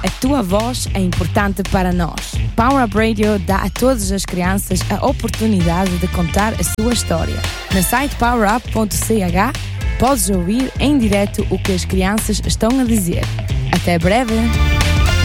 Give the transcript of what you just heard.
A tua voz é importante para nós. Power Up Radio dá a todas as crianças a oportunidade de contar a sua história. No site powerup.ch podes ouvir em direto o que as crianças estão a dizer. Até breve!